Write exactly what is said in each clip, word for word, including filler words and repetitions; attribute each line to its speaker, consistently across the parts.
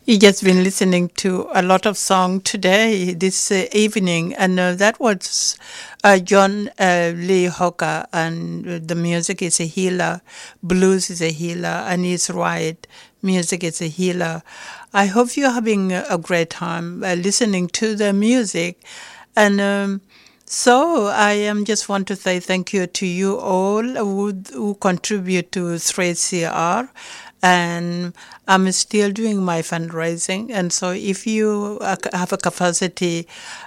Speaker 1: You just been listening to a lot of song today, this uh, evening, and uh, that was uh, John uh, Lee Hooker, and uh, the music is a healer, blues is a healer, and he's right, music is a healer. I hope you're having a a great time uh, listening to the music, and um, so I am just want to say thank you to you all who, who contribute to three C R, and I'm still doing my fundraising. And so if you uh, have a capacity,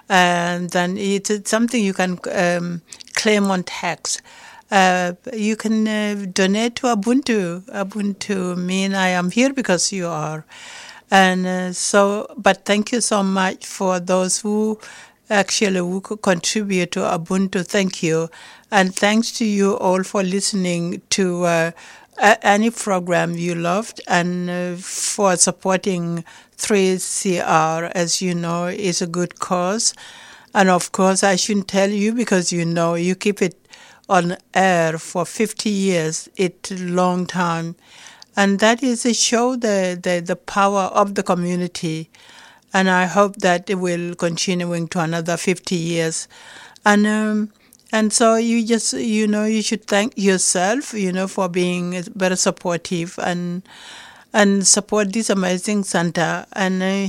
Speaker 1: and then it's something you can um, claim on tax. Uh, you can uh, donate to Ubuntu. Ubuntu mean I am here because you are. And uh, so, but thank you so much for those who actually who co- contribute to Ubuntu. Thank you. And thanks to you all for listening to uh, a- any program you loved, and uh, for supporting three C R, as you know, is a good cause. And of course, I shouldn't tell you because you know you keep it on air for fifty years. It's a long time. And that is to show the, the, the power of the community. And I hope that it will continuing to another fifty years. And um, and so you just, you know, you should thank yourself, you know, for being very supportive and and support this amazing center. And uh,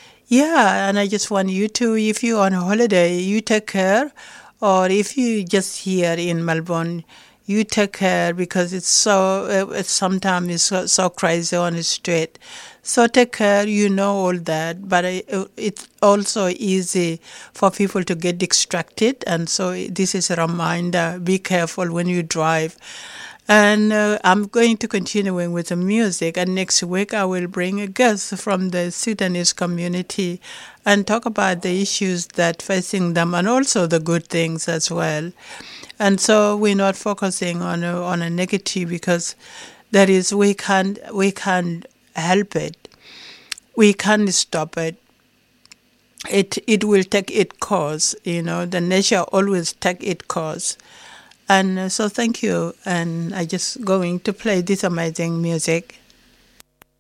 Speaker 1: yeah, and I just want you to, if you're on holiday, you take care. Or if you just here in Melbourne, you take care because it's so, uh, it's sometimes it's so, so crazy on the street. So take care, you know all that, but it, it's also easy for people to get distracted. And so this is a reminder, be careful when you drive. And uh, I'm going to continuing with the music. And next week I will bring a guest from the Sudanese community and talk about the issues that facing them and also the good things as well. And so we're not focusing on a, on a negative because that is we can't we can't help it. We can't stop it. It it will take its course. You know, the nature always take its course. And uh, so thank you. And I just going to play this amazing music.